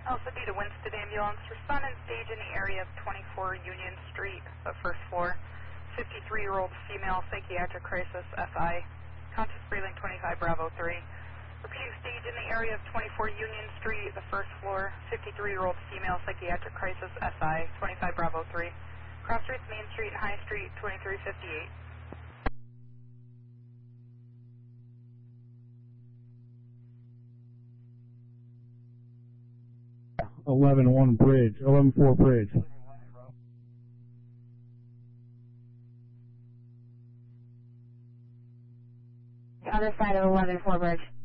Alpha Beta Winston Ambulance, respond in stage in the area of 24 Union Street, the first floor. 53-year-old female psychiatric crisis, FI. Conscious breathing 25 Bravo 3. Repeating stage in the area of 24 Union Street, the first floor. 53-year-old female psychiatric crisis, FI. 25 Bravo 3. Cross streets Main Street and High Street, 2358. 11-1 bridge, 11-4 bridge. Other side of 11-4 bridge.